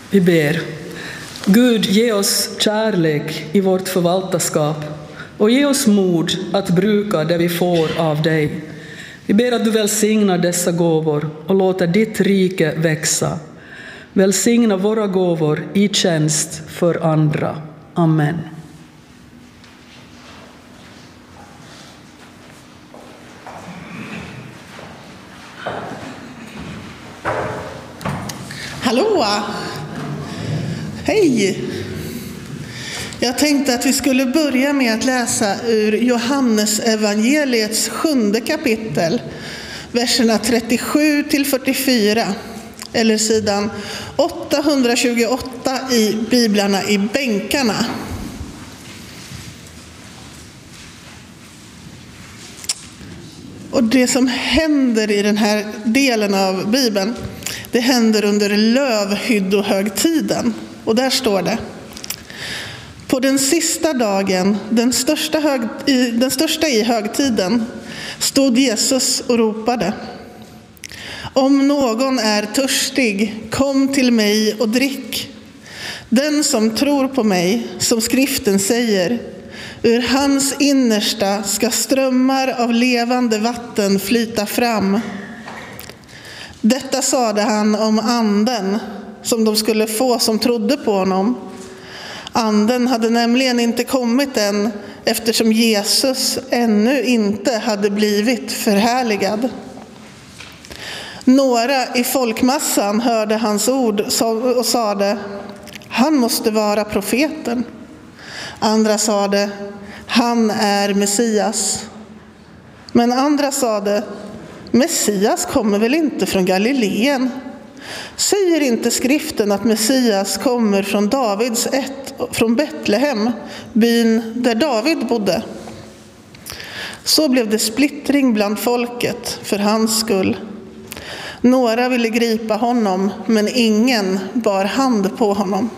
Vi ber. Gud, ge oss kärlek i vårt förvaltarskap och ge oss mod att bruka det vi får av dig. Vi ber att du välsignar dessa gåvor och låter ditt rike växa. Välsigna våra gåvor i tjänst för andra. Amen. Hallå! Hej! Jag tänkte att vi skulle börja med att läsa ur Johannes evangeliets 7:e kapitel, verserna 37 till 44, eller sidan 828 i biblarna i bänkarna. Och det som händer i den här delen av Bibeln, det händer under lövhyddohögtiden. Och där står det: på den sista dagen, den största i högtiden, stod Jesus och ropade: om någon är törstig, kom till mig och drick. Den som tror på mig, som skriften säger, ur hans innersta ska strömmar av levande vatten flyta fram. Detta sade han om anden som de skulle få som trodde på honom. Anden hade nämligen inte kommit än, eftersom Jesus ännu inte hade blivit förhärligad. Några i folkmassan hörde hans ord och sade: han måste vara profeten. Andra sade: han är Messias. Men andra sade: Messias kommer väl inte från Galileen? Säger inte skriften att Messias kommer från Davids ett, från Betlehem, byn där David bodde? Så blev det splittring bland folket för hans skull. Några ville gripa honom, men ingen bar hand på honom.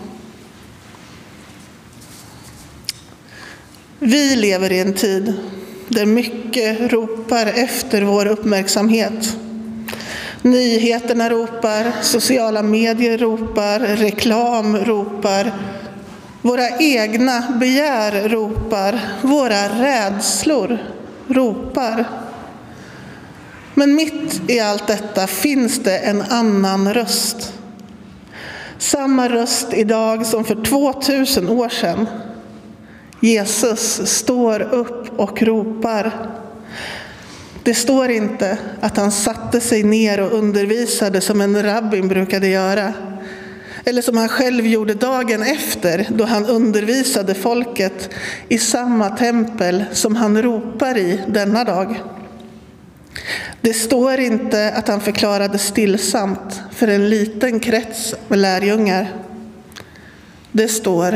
Vi lever i en tid där mycket ropar efter vår uppmärksamhet. Nyheterna ropar, sociala medier ropar, reklam ropar, våra egna begär ropar, våra rädslor ropar. Men mitt i allt detta finns det en annan röst. Samma röst idag som för 2000 år sedan. Jesus står upp och ropar. Det står inte att han satte sig ner och undervisade som en rabbin brukade göra. Eller som han själv gjorde dagen efter, då han undervisade folket i samma tempel som han ropar i denna dag. Det står inte att han förklarade stillsamt för en liten krets med lärjungar. Det står: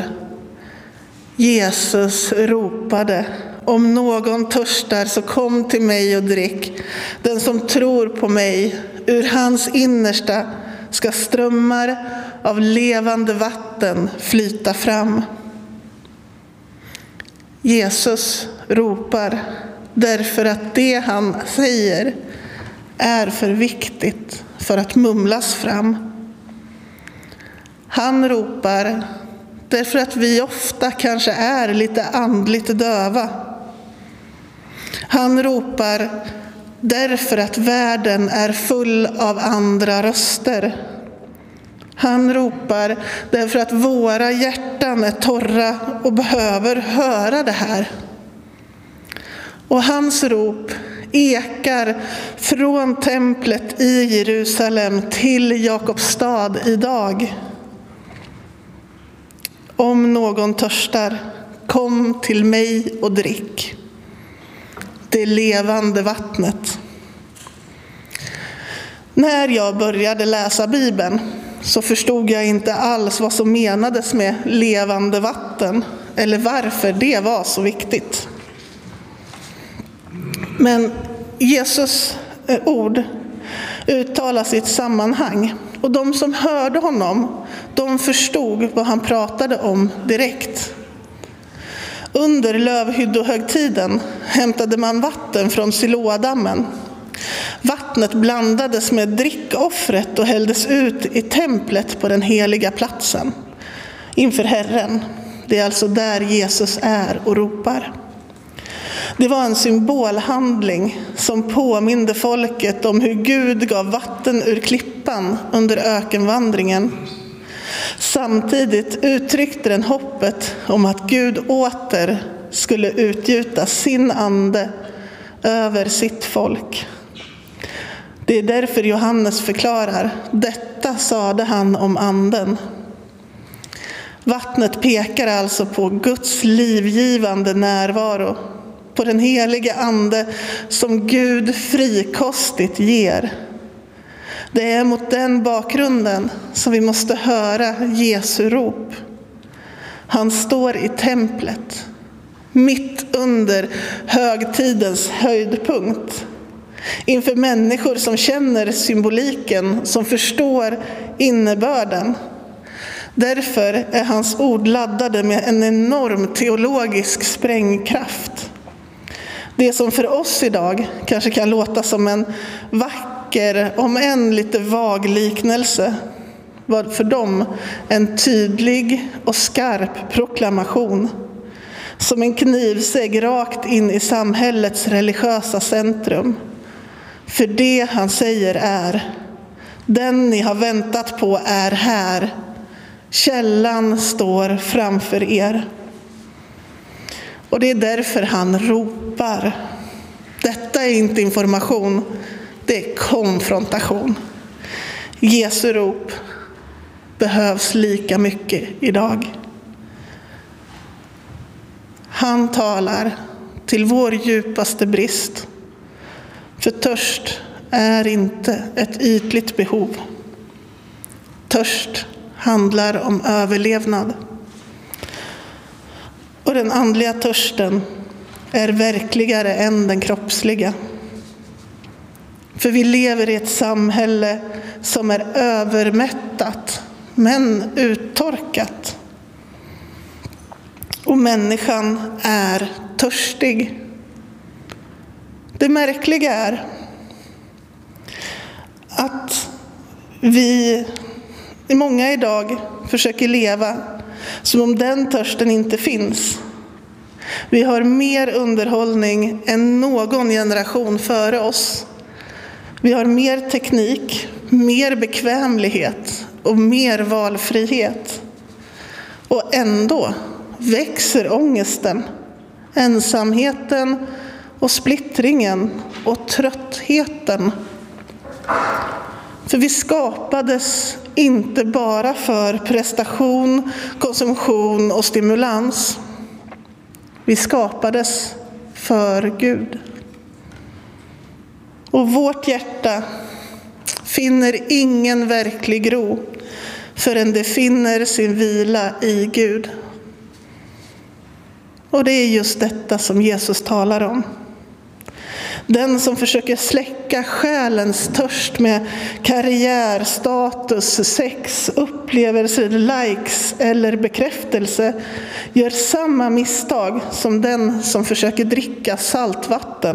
Jesus ropade: om någon törstar så kom till mig och drick. Den som tror på mig, ur hans innersta ska strömmar av levande vatten flyta fram. Jesus ropar därför att det han säger är för viktigt för att mumlas fram. Han ropar därför att vi ofta kanske är lite andligt döva. Han ropar därför att världen är full av andra röster. Han ropar därför att våra hjärtan är torra och behöver höra det här. Och hans rop ekar från templet i Jerusalem till Jakobstad idag. Om någon törstar, kom till mig och drick. Det levande vattnet. När jag började läsa Bibeln så förstod jag inte alls vad som menades med levande vatten eller varför det var så viktigt. Men Jesus ord uttalas i ett sammanhang, och de som hörde honom, de förstod vad han pratade om direkt. Under lövhyddohögtiden hämtade man vatten från Siloadammen. Vattnet blandades med drickoffret och hälldes ut i templet på den heliga platsen inför Herren. Det är alltså där Jesus är och ropar. Det var en symbolhandling som påminde folket om hur Gud gav vatten ur klippan under ökenvandringen. Samtidigt uttryckte den hoppet om att Gud åter skulle utgjuta sin ande över sitt folk. Det är därför Johannes förklarar: detta sade han om anden. Vattnet pekar alltså på Guds livgivande närvaro, på den heliga ande som Gud frikostigt ger. Det är mot den bakgrunden som vi måste höra Jesu rop. Han står i templet, mitt under högtidens höjdpunkt, inför människor som känner symboliken, som förstår innebörden. Därför är hans ord laddade med en enorm teologisk sprängkraft. Det som för oss idag kanske kan låta som en vacker, om än lite vag liknelse, var för dem en tydlig och skarp proklamation. Som en knivsegg rakt in i samhällets religiösa centrum. För det han säger är: den ni har väntat på är här. Källan står framför er. Och det är därför han ropar. Detta är inte information, det är konfrontation. Jesu rop behövs lika mycket idag. Han talar till vår djupaste brist. För törst är inte ett ytligt behov. Törst handlar om överlevnad. Och den andliga törsten är verkligare än den kroppsliga. För vi lever i ett samhälle som är övermättat men uttorkat. Och människan är törstig. Det märkliga är att många idag försöker leva som om den törsten inte finns. Vi har mer underhållning än någon generation före oss. Vi har mer teknik, mer bekvämlighet och mer valfrihet. Och ändå växer ångesten, ensamheten och splittringen och tröttheten. För vi skapades inte bara för prestation, konsumtion och stimulans. Vi skapades för Gud. Och vårt hjärta finner ingen verklig ro förrän det finner sin vila i Gud. Och det är just detta som Jesus talar om. Den som försöker släcka själens törst med karriär, status, sex, upplevelser, likes eller bekräftelse gör samma misstag som den som försöker dricka saltvatten.